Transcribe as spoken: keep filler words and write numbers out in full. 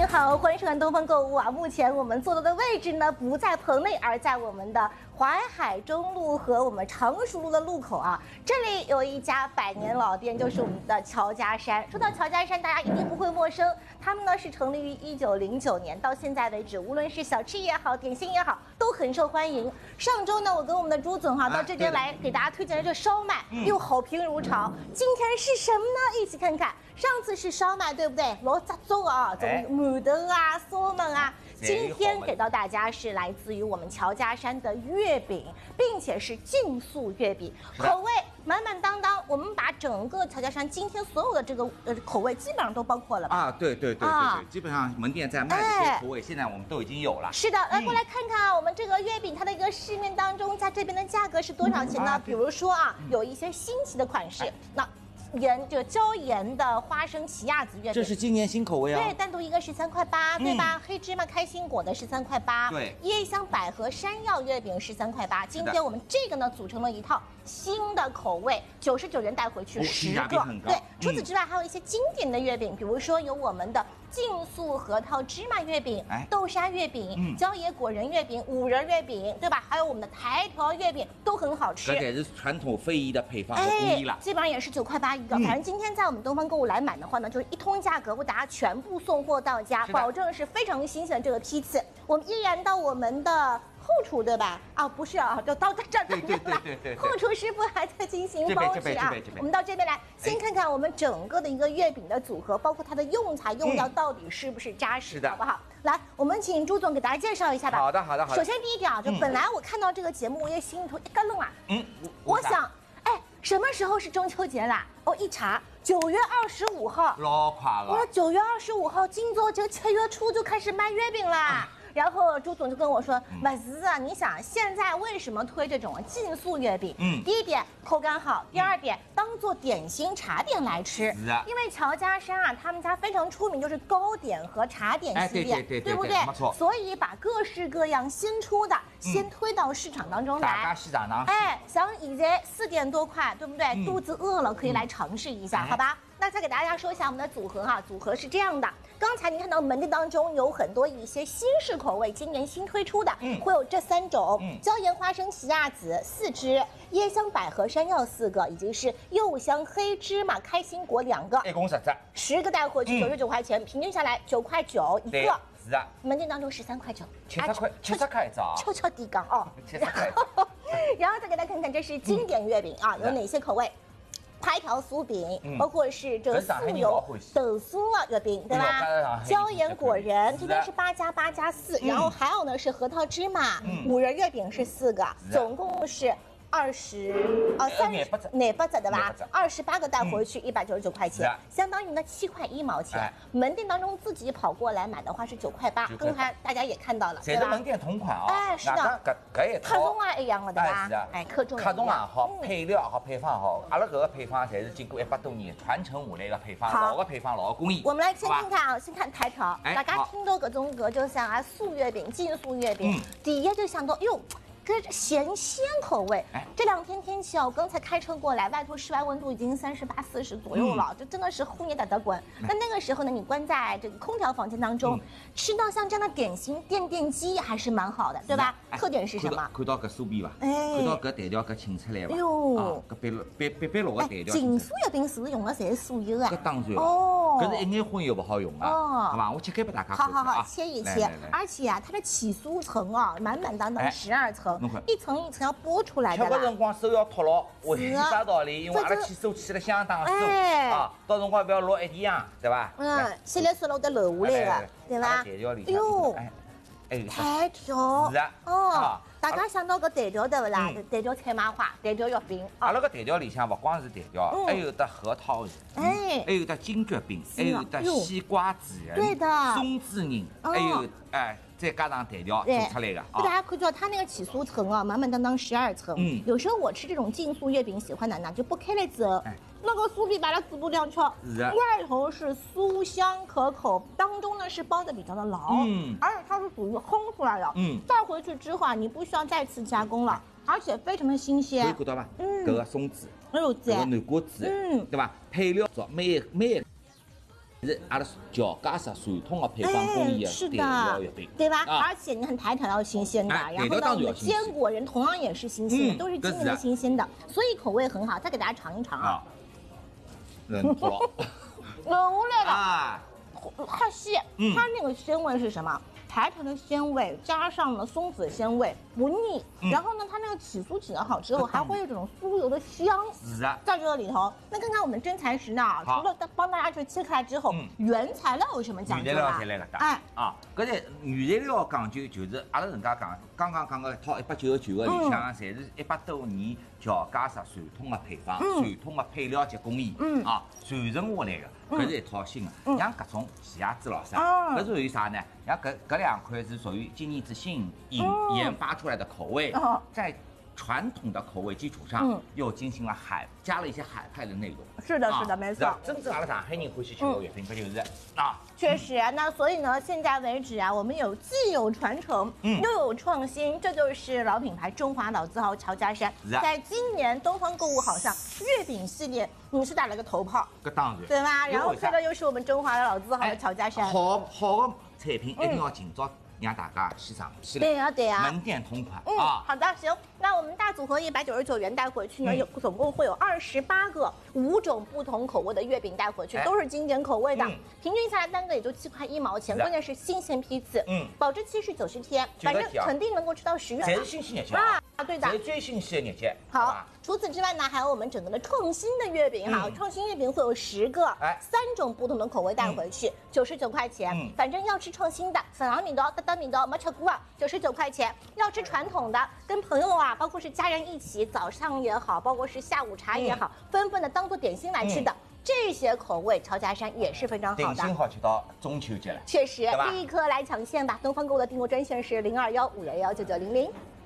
好，欢迎收看东风购物啊！目前我们坐的的位置呢，不在棚内，而在我们的淮海中路和我们常熟路的路口啊。这里有一家百年老店，就是我们的乔家山。说到乔家山，大家一定不会陌生，他们呢是成立于一九零九年，到现在为止，无论是小吃也好，点心也好，都很受欢迎。上周呢，我跟我们的朱总哈、啊、到这边来给大家推荐的这烧麦，又好评如潮。今天是什么呢？一起看看。上次是烧麦，对不对？老杂粥啊，从馒头啊、烧麦啊。今天给到大家是来自于我们乔家山的月饼，并且是竞速月饼，口味满满当当。我们把整个乔家山今天所有的这个呃口味基本上都包括了吧？ 啊，对对对对对，啊、基本上门店在卖的这些口味，现在我们都已经有了。是的， 来过来看看啊，我们这个月饼它的一个市面当中，在这边的价格是多少钱呢？比如说啊，有一些新奇的款式，那。盐就椒盐的花生奇亚籽月饼， 这是今年新口味啊。 对，单独一个十三块八，对吧？嗯、黑芝麻开心果的十三块八， 对。 椰香百合山药月饼十三块八。今天我们这个呢，组成了一套新的口味，九十九元带回去十个。对，除此之外还有一些经典的月饼，比如说有我们的竞速核桃芝麻月饼、哎、豆沙月饼、嗯、椒盐果仁月饼、五仁月饼，对吧？还有我们的台条月饼都很好吃。 这也是传统非遗的配方和工艺了， 基本上也是九块八一个。嗯、反正今天在我们东方购物来买的话呢，就是一通价格，为大家全部送货到家，保证是非常新鲜的这个批次。我们依然到我们的后厨，对吧？啊，不是啊，就到这儿对对对对对，后厨师傅还在进行包制啊。我们到这边来，先看看我们整个的一个月饼的组合，包括它的用材用料到底是不是扎实， 是的， 好不好？来，我们请朱总给大家介绍一下吧。 好的，好的，好的。 首先第一点啊，就本来我看到这个节目，我也心里头一咯楞啊。嗯，我想，哎，什么时候是中秋节啦？哦，一查，九月二十五号。 老快了。 我说九月二十五号，今朝这个七月初就开始卖月饼啦。嗯然后朱总就跟我说：“不是啊，你想现在为什么推这种竞速月饼？嗯，第一点口感好，第二点当做点心茶点来吃。是啊，因为乔家山啊，他们家非常出名就是糕点和茶点系列， 哎、对对对对不对？没错。所以把各式各样新出的先推到市场当中来。 大家市场上。 哎，像现在四点多块，对不对？嗯、肚子饿了可以来尝试一下，嗯、好吧？”那再给大家说一下我们的组合哈，组合是这样的。刚才您看到门店当中有很多一些新式口味，今年新推出的，嗯，会有这三种：嗯、椒盐花生奇亚籽四只，椰香百合山药四个，以及是柚香黑芝麻开心果两个， 一共十只， 十个带回去九十九块钱，平均下来九块九一个。 是啊， 门店当中十三块九， 七十块，七十块一张， 悄悄地讲哦。 七十块。 然后再给大家看看，这是经典月饼啊，有哪些口味？排条酥饼，嗯、包括是这个素油豆酥啊月饼，对吧？椒盐果仁，这边是八加八加四，然后还有呢是核桃芝麻，嗯、五仁月饼是四个，总共是。二十啊三十哪八折对吧？二十八个带回去一百九十九块钱，相当于呢七块一毛钱。门店当中自己跑过来买的话是九块八，刚才大家也看到了， 对吧？门店同款啊， 哎是的， 搿一套克重啊一样的对吧？哎，克重克重也好，配料好，配方好，阿拉搿个配方侪是经过一百多年传承下来的配方，老的配方，老的工艺。 我们来先看看啊，先看台条，大家听到搿种搿就像啊素月饼、竞速月饼，第一就想到哟。这咸鲜口味，哎，这两天天气啊，我刚才开车过来，外头室外温度已经三十八、四十左右了，嗯、就真的是呼也打得滚。那那个时候呢，你关在这个空调房间当中，嗯、吃到像这样的点心垫垫鸡还是蛮好的，对吧？哎、特点是什么？ 看到搿酥皮伐？哎，看到搿弹条搿请出来伐？哎呦， 搿别别别别老个弹条。 竞速月饼是不是用的侪是素油啊？ 搿当然哦，搿是一眼荤油不好用啊。哦，好吧，我切开给大家看。 好好好，切一切。而且啊，它的起酥层啊，满满当当十二层，一层一层。要剥出来的， 吃个辰光手要托牢，为啥道理？因为阿拉起手起得相当手啊，到辰光不要落一地样，对吧？ 嗯，现在说了得漏下来的，对吧？ 哎呦，哎， 台条， 是啊， 哦，大家想到个台条对不啦？台条菜麻花，台条月饼。 阿拉个台条里向不光是台条，还有得核桃仁，哎，还有得金桔饼，还有得西瓜子仁， 对的， 松子仁，还有哎。再加上台条做出来的， 大家可以知道它那个起酥层啊，满满当当十二层。嗯，有时候我吃这种竞速月饼，喜欢的呢就剥开了之后，那个酥皮把它嘴巴两敲，外头是酥香可口，当中呢是包的比较的牢，嗯，而且它是属于烘出来的，嗯，带回去之后啊，你不需要再次加工了，而且非常的新鲜。 可以看到吧？嗯，搿个松子， 哎呦， 这个南瓜子，嗯，对吧？配料做每每。 是阿拉乔家式传统的配方工艺的调料月饼， 对吧？而且你看抬头要新鲜的，然后呢，我们坚果仁同样也是新鲜的，都是今年的新鲜的，所以口味很好。再给大家尝一尝啊。 人多了。 呃，我来了。很细，它那个鲜味是什么？抬头的鲜味加上了松子鲜味，不腻。嗯、然后呢，它那个起酥起得好之后，还会有这种酥油的香是啊， 在这个里头。那看看我们真材实料啊，除了帮大家去切开之后，嗯、原材料有什么讲究啊？ 原材料才来了，哎啊，搿些原材料讲究就是阿拉人家讲，刚刚讲个一套一百九十九个里向，侪是一百多年乔家式传统的配方、传统的配料及工艺，嗯啊，传承下来的。搿是一套新的，像搿种奇亚籽咯啥，搿属于啥呢？像搿搿两块是属于今年子新研研发出来的口味，在传统的口味基础上，又进行了海加了一些海派的内容。 是的，是的，没错。 真正阿拉上海人欢喜吃的月饼，搿就是啊。 确实，那所以呢，现在为止啊，我们有既有传承，又有创新，这就是老品牌中华老字号乔家山。在今年东方购物好像月饼系列，你是打了个头炮， 搿当然， 对吧？然后这个又是我们中华的老字号的乔家山。 好好的产品一定要尽早让大家先上起来。 对呀，对呀。 门店同款啊。好的，行。那我们大组合一百九十九元带回去呢，有总共会有二十八个五种不同口味的月饼带回去，都是经典口味的，平均下来单个也就七块一毛钱。关键是新鲜批次，嗯，保质期是九十天，反正肯定能够吃到十元。 侪是新鲜日节啊，对的， 侪最新鲜的日节。 好。除此之外呢，还有我们整个的创新的月饼哈，创新月饼会有十个，三种不同的口味带回去，九十九块钱。反正要吃创新的，粉郎米的、担担米的、没吃过啊，九十九块钱。要吃传统的，跟朋友啊，包括是家人一起，早上也好，包括是下午茶也好，纷纷的当做点心来吃的。这些口味，乔家山也是非常好的。 点心好吃到中秋节了， 确实，立刻来抢线吧！东方购物的订购专线是零二幺五幺幺九九零零。